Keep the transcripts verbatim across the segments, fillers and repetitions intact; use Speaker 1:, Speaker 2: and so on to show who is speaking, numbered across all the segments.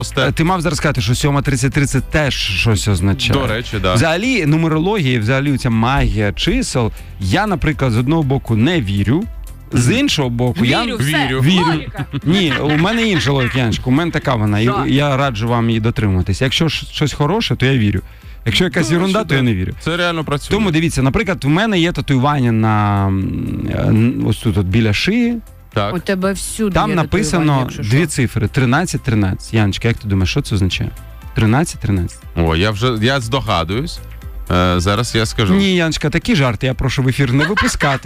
Speaker 1: Ти мав зараз сказати, що сьома тридцять три це теж щось означає.
Speaker 2: До речі, да.
Speaker 1: Взагалі, нумерологія, взагалі ця магія чисел, я, наприклад, з одного боку не вірю, з іншого боку,
Speaker 3: вірю,
Speaker 1: я
Speaker 3: все.
Speaker 1: вірю. вірю. Ні, у мене інша логіка, Яночка, у мене така вона, і я раджу вам її дотримуватися. Якщо щось хороше, то я вірю. Якщо якась ерунда, то я не вірю.
Speaker 2: Це реально працює.
Speaker 1: Тому дивіться, наприклад, в мене є татуювання на ось тут от біля шиї.
Speaker 2: Так.
Speaker 3: У тебе всюди
Speaker 1: Там
Speaker 3: є
Speaker 1: написано дві цифри, тринадцять тринадцять. Яночка, як ти думаєш, що це означає? тринадцять тринадцять.
Speaker 2: О, я вже я здогадуюсь. Е, зараз я скажу.
Speaker 1: Ні, Яночка, такі жарти я прошу в ефір не випускати.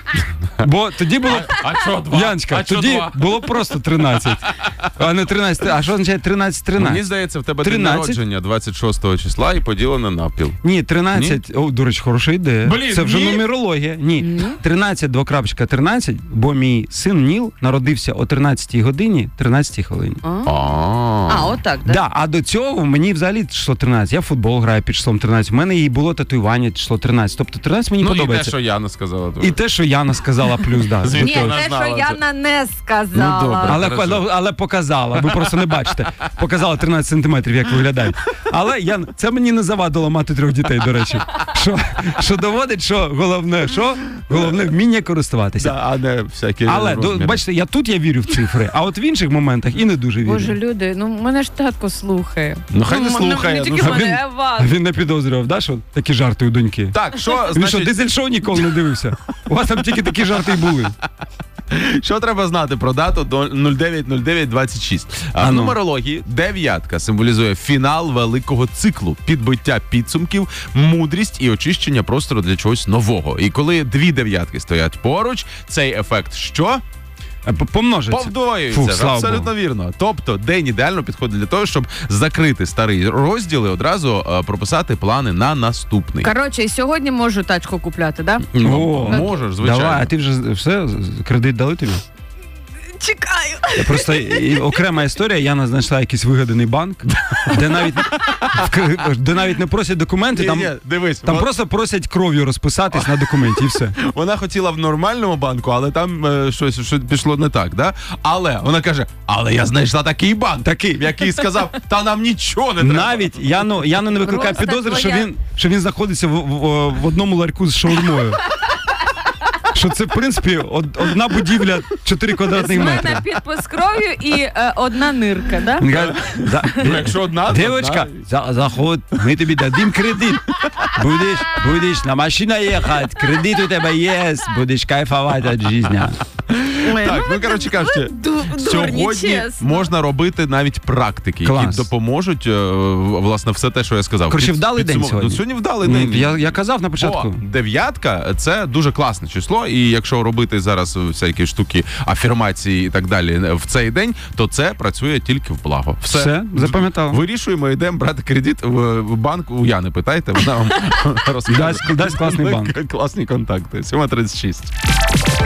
Speaker 1: Бо тоді було...
Speaker 2: А що два?
Speaker 1: Яночка,
Speaker 2: а
Speaker 1: тоді
Speaker 2: два?
Speaker 1: було просто тринадцять. А не тринадцять. А що означає тринадцять тринадцять?
Speaker 2: Мені здається, в тебе день
Speaker 1: тринадцять
Speaker 2: народження двадцять шостого числа і поділено навпіл.
Speaker 1: Ні, тринадцять. Ні? О, до речі, хороша ідея.
Speaker 2: Блін,
Speaker 1: це вже
Speaker 2: ні?
Speaker 1: нумерологія. Ні.
Speaker 3: Ні?
Speaker 1: тринадцять, двокрапочка тринадцять, бо мій син Ніл народився о тринадцятій годині, тринадцятій хвилині.
Speaker 3: А,
Speaker 2: А,
Speaker 3: а отак, да?
Speaker 1: Да, а до цього мені взагалі число тринадцять. Я в футбол граю під числом тринадцять. У мене і було татуювання число тринадцять. Тобто тринадцять мені
Speaker 2: ну,
Speaker 1: подобається.
Speaker 2: і те, що Яна сказала.
Speaker 1: І те, що Яна сказала плюс, да.
Speaker 2: Звідки
Speaker 3: Ні,
Speaker 2: вона
Speaker 3: те,
Speaker 2: знала
Speaker 3: що
Speaker 2: це?
Speaker 3: Яна не сказала.
Speaker 2: Ну, добре.
Speaker 1: Але,
Speaker 2: Хорошо.
Speaker 1: але, але показала, ви просто не бачите. Показала тринадцять сантиметрів, як виглядають. Але я, це мені не завадило мати трьох дітей, до речі. Що, що доводить, що головне, що? Головне вміння користуватися.
Speaker 2: Да, а не всякі
Speaker 1: Але, до,
Speaker 2: розміри.
Speaker 1: бачите, я тут я вірю в цифри, а от в інших моментах і не дуже вірю.
Speaker 3: Боже, люди, ну мене ж татко слухає.
Speaker 2: Ну, хай не
Speaker 3: м-
Speaker 2: слухає,
Speaker 3: Не
Speaker 2: ну,
Speaker 3: тільки
Speaker 2: що
Speaker 3: мене, а вас.
Speaker 1: Він не підозрював, да, що такі жарти у доньки?
Speaker 2: Так, що,
Speaker 1: Він що,
Speaker 2: значить,
Speaker 1: дизель-шоу ніколи не дивився? У вас там тільки такі жарти й були.
Speaker 2: що треба знати про дату до нуль дев'ять нуль дев'ять двадцять шість? А в
Speaker 1: Ану.
Speaker 2: нумерології дев'ятка символізує фінал великого циклу, підбиття підсумків, мудрість і очищення простору для чогось нового. І коли дві дев'ятки стоять поруч, цей ефект що?
Speaker 1: П- Помножиться.
Speaker 2: Повдоюється.
Speaker 1: Фух, слава
Speaker 2: Абсолютно
Speaker 1: Богу.
Speaker 2: вірно. Тобто день ідеально підходить для того, щоб закрити старий розділ і одразу е, прописати плани на наступний.
Speaker 3: Коротше, і сьогодні можу тачку купляти, да?
Speaker 2: Ну,
Speaker 1: О,
Speaker 2: можеш, звичайно.
Speaker 1: Давай, а ти вже все, кредит дали тобі?
Speaker 3: Чекаю.
Speaker 1: Просто і окрема історія, Яна знайшла якийсь вигаданий банк, де навіть, в- де навіть не просять документи, там,
Speaker 2: Ні, ні, дивись,
Speaker 1: там
Speaker 2: вон-
Speaker 1: просто просять кров'ю розписатись на документі і все.
Speaker 2: вона хотіла в нормальному банку, але там е, щось, щось пішло не так, да? Але вона каже, але я знайшла такий банк,
Speaker 1: Такий.
Speaker 2: який сказав, та нам нічого не треба.
Speaker 1: Навіть Яну, Яну не викликає
Speaker 3: Просто
Speaker 1: підозри, що
Speaker 3: твоя-
Speaker 1: він, що він знаходиться в, в, в одному ларьку з шаурмою. Що це, в принципі, од- одна будівля чотири
Speaker 3: З
Speaker 1: квадратних метри.
Speaker 3: мене підпис кров'ю і е, одна нирка, да?
Speaker 1: Він каже, «За-
Speaker 2: Ну, якщо одна, то
Speaker 1: Девочка,
Speaker 2: одна.
Speaker 1: за, заходь, ми тобі дадим кредит. Будеш, будеш на машині їхати, кредит у тебе є, будеш кайфувати від життя.
Speaker 3: Ой,
Speaker 2: Так, ну, коротше кажучи,
Speaker 3: ду- дурні,
Speaker 2: сьогодні
Speaker 3: чесно.
Speaker 2: можна робити навіть практики,
Speaker 1: Клас.
Speaker 2: які допоможуть, е, власне, все те, що я сказав.
Speaker 1: Коротше,
Speaker 2: Під-
Speaker 1: вдалий день
Speaker 2: підсумов-
Speaker 1: сьогодні.
Speaker 2: Ну, сьогодні вдалий
Speaker 1: Ну,
Speaker 2: день.
Speaker 1: я, я казав на
Speaker 2: О,
Speaker 1: початку.
Speaker 2: дев'ятка – це дуже класне число, і якщо робити зараз всякі штуки, афірмації і так далі в цей день, то це працює тільки в благо. Все,
Speaker 1: Все, запам'ятав.
Speaker 2: Вирішуємо, йдемо брати кредит в, в банк. У Яни питайте, вона вам розкаже.
Speaker 1: Дасть- дасть класний банк.
Speaker 2: Класні контакти. сьома тридцять шість.